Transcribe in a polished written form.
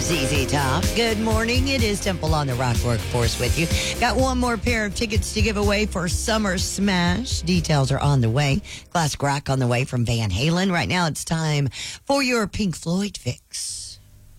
ZZ Top. Good morning. It is Temple on the Rock Workforce with you. Got one more pair of tickets to give away for Summer Smash. Details are on the way. Classic rock on the way from Van Halen. Right now it's time for your Pink Floyd fix.